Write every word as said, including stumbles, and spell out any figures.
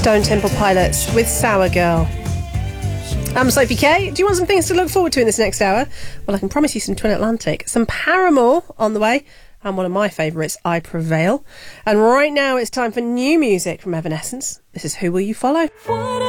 Stone Temple Pilots with Sour Girl. I'm Sophie Kay. Do you want some things to look forward to in this next hour? Well, I can promise you some Twin Atlantic, some Paramore on the way, and one of my favourites, I Prevail. And right now it's time for new music from Evanescence. This is Who Will You Follow?